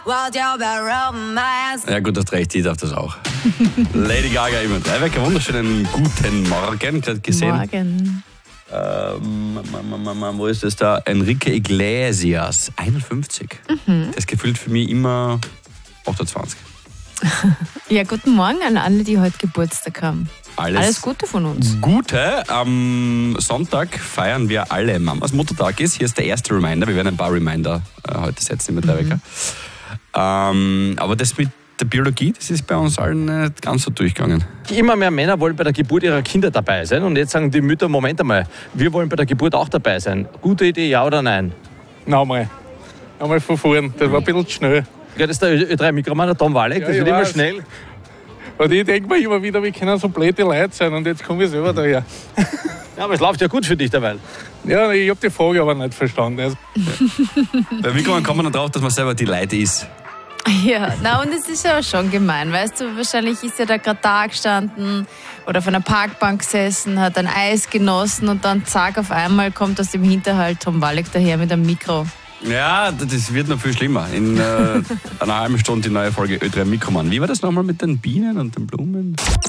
Ja gut, das recht, ich darf das auch. Lady Gaga immer. Einen wunderschönen guten Morgen, gerade gesehen. Morgen. Wo ist das da? Enrique Iglesias, 51. Das ist gefühlt für mich immer 28. Ja, guten Morgen an alle, die heute Geburtstag haben. Alles Gute von uns. Gute. Am Sonntag feiern wir alle Mamas Muttertag ist. Hier ist der erste Reminder. Wir werden ein paar Reminder heute setzen mit der Wecker. Aber das mit der Biologie, das ist bei uns allen nicht ganz so durchgegangen. Immer mehr Männer wollen bei der Geburt ihrer Kinder dabei sein. Und jetzt sagen die Mütter, Moment einmal, wir wollen bei der Geburt auch dabei sein. Gute Idee, ja oder nein? Nochmal von vorn, das war ein bisschen zu schnell. Ja, das ist der Ö3-Mikroman, der Tom Walek, das wird immer schnell. Und ich denke mir immer wieder, wir können so blöde Leute sein und jetzt komme ich selber daher. Ja, aber es läuft ja gut für dich derweil. Ja, ich habe die Frage aber nicht verstanden. Bei Mikroman kommt man dann drauf, dass man selber die Leute ist. Ja, na und es ist ja auch schon gemein, weißt du, wahrscheinlich ist er da gerade da gestanden oder auf einer Parkbank gesessen, hat ein Eis genossen und dann zack, auf einmal kommt aus dem Hinterhalt Tom Walek daher mit einem Mikro. Ja, das wird noch viel schlimmer. In einer halben Stunde die neue Folge Ö3 Mikroman. Wie war das nochmal mit den Bienen und den Blumen?